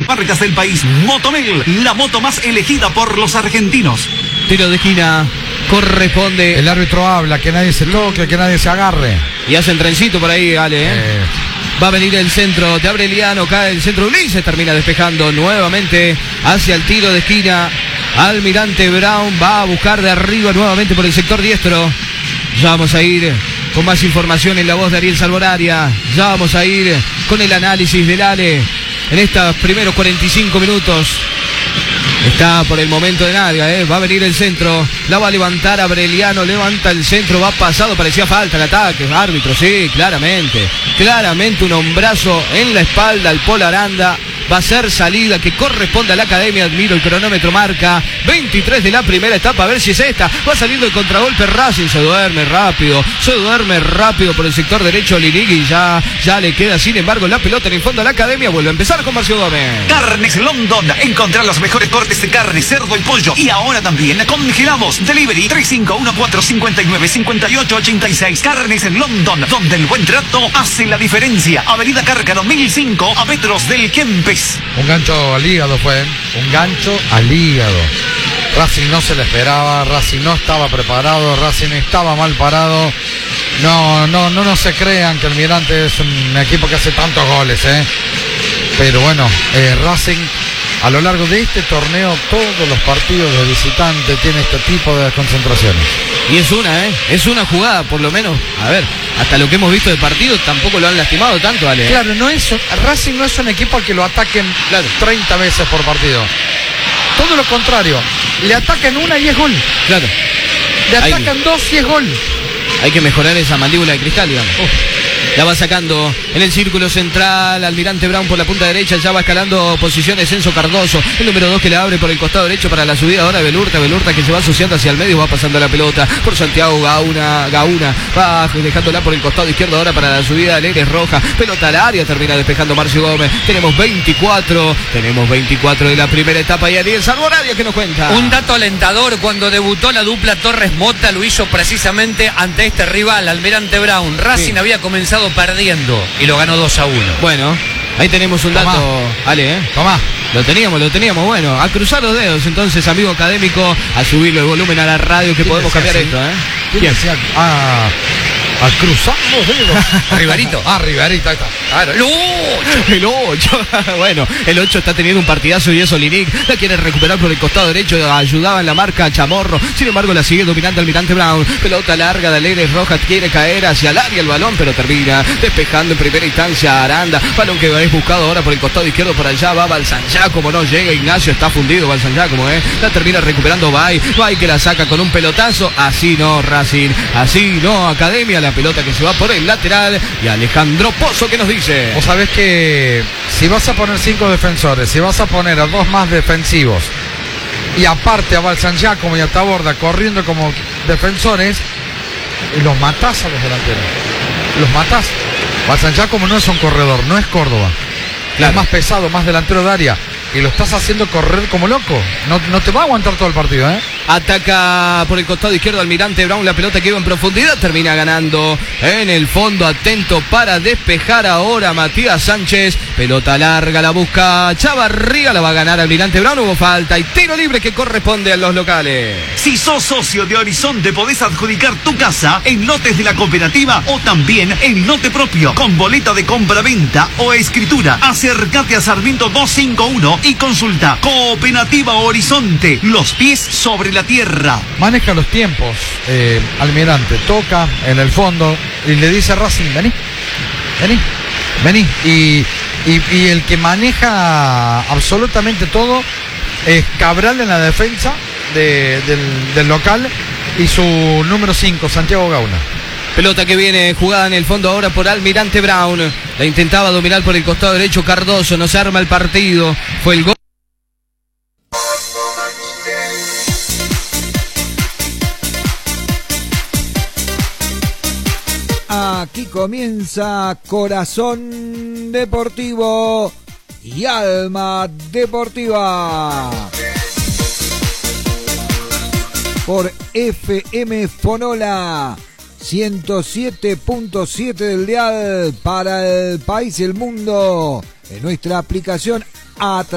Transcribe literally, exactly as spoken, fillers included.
marcas del país. Motomel, la moto más elegida por los argentinos. Tiro de esquina corresponde. El árbitro habla, que nadie se toque, que nadie se agarre. Y hace el trencito por ahí, Ale, ¿eh? Eh. Va a venir el centro de Aureliano, cae el centro. Ulises termina despejando nuevamente hacia el tiro de esquina. Almirante Brown va a buscar de arriba nuevamente por el sector diestro. Ya vamos a ir con más información en la voz de Ariel Salvoraria. Ya vamos a ir con el análisis del Ale en estos primeros cuarenta y cinco minutos. Está por el momento de Nadia, ¿eh? Va a venir el centro, la va a levantar Aureliano, levanta el centro, va pasado, parecía falta el ataque, árbitro, sí, claramente, claramente un hombrazo en la espalda al Polo Aranda. Va a ser salida que corresponde a la academia. Admiro el cronómetro, marca veintitrés de la primera etapa, a ver si es esta. Va saliendo el contragolpe Racing, se duerme rápido, se duerme rápido por el sector derecho Lirigui, ya, ya le queda sin embargo la pelota en el fondo a la academia. Vuelve a empezar con Marcio Gómez. Carnes London, encontrar los mejores cortes de carne, cerdo y pollo. Y ahora también congelamos. Delivery tres cinco uno cuatro cinco nueve cinco ocho ocho seis. Carnes en London, donde el buen trato hace la diferencia. Avenida Cárcano mil cinco, a metros del Kempes. Un gancho al hígado fue, un gancho al hígado. Racing no se le esperaba, Racing no estaba preparado, Racing estaba mal parado. No, no, no, no se crean que Almirante es un equipo que hace tantos goles, ¿eh? Pero bueno, eh, Racing a lo largo de este torneo, todos los partidos de visitante tiene este tipo de concentraciones. Y es una, ¿eh? Es una jugada, por lo menos. A ver, hasta lo que hemos visto de partido tampoco lo han lastimado tanto, Ale. Claro, no es, Racing no es un equipo al que lo ataquen claro. treinta veces por partido. Todo lo contrario, le atacan una y es gol. Claro. Le atacan hay, dos y es gol. Hay que mejorar esa mandíbula de cristal, digamos. Uf. La va sacando en el círculo central Almirante Brown por la punta derecha, ya va escalando posiciones Enzo Cardoso, el número dos que le abre por el costado derecho para la subida ahora Belurta, Belurta que se va asociando hacia el medio, va pasando la pelota por Santiago Gauna, Gauna, va dejándola por el costado izquierdo ahora para la subida Leres Roja, pelota al área, termina despejando Marcio Gómez. Tenemos veinticuatro, tenemos veinticuatro de la primera etapa y Ariel Salvoradia que nos cuenta. Un dato alentador, cuando debutó la dupla Torres Mota lo hizo precisamente ante este rival, Almirante Brown. Racing sí. había comenzado perdiendo y lo ganó dos a uno. Bueno, ahí tenemos un dato, Tomá. Ale, ¿eh? Tomá. Lo teníamos, lo teníamos, bueno, a cruzar los dedos entonces, amigo académico, a subirle el volumen a la radio que podemos cambiar así? Esto, ¿eh? ¿Quién decía? Ah, a cruzar los dedos. Riverito. Ah, Riverito, ahí está. Claro, el ocho. El ocho. Bueno, el ocho está teniendo un partidazo y eso Linic la quiere recuperar por el costado derecho, ayudaba en la marca a Chamorro, sin embargo la sigue dominando Almirante Brown, pelota larga de Alegres Rojas, quiere caer hacia el área el balón, pero termina despejando en primera instancia a Aranda, balón que es buscado ahora por el costado izquierdo, por allá va Balsanjá, como no llega Ignacio, está fundido Balsanjá, como es, la termina recuperando Bay, Bay que la saca con un pelotazo, así no Racing, así no Academia, la pelota que se va por el lateral y Alejandro Pozo que nos dice. Vos sabés que si vas a poner cinco defensores, si vas a poner a dos más defensivos y aparte a Balsanjá como y a Taborda corriendo como defensores, los matás a los delanteros, los matás. Balsanjá como no es un corredor, no es Córdoba, claro. Es más pesado, más delantero de área y lo estás haciendo correr como loco, no, no te va a aguantar todo el partido, ¿eh? Ataca por el costado izquierdo Almirante Brown, la pelota que iba en profundidad, termina ganando en el fondo, atento para despejar ahora Matías Sánchez, pelota larga, la busca Chavarría, la va a ganar Almirante Brown, hubo falta y tiro libre que corresponde a los locales. Si sos socio de Horizonte podés adjudicar tu casa en lotes de la cooperativa o también en lote propio, con boleta de compra-venta o escritura. Acércate a Sarmiento doscientos cincuenta y uno y consulta Cooperativa Horizonte, los pies sobre la tierra. Maneja los tiempos, eh, Almirante toca en el fondo y le dice a Racing, vení, vení, vení. Y, y, y el que maneja absolutamente todo es Cabral en la defensa de, del, del local y su número cinco, Santiago Gauna. Pelota que viene jugada en el fondo ahora por Almirante Brown. La intentaba dominar por el costado derecho Cardoso. No se arma el partido. Fue el gol. Aquí comienza Corazón Deportivo y Alma Deportiva. Por F M Fonola ciento siete punto siete del dial para el país y el mundo en nuestra aplicación a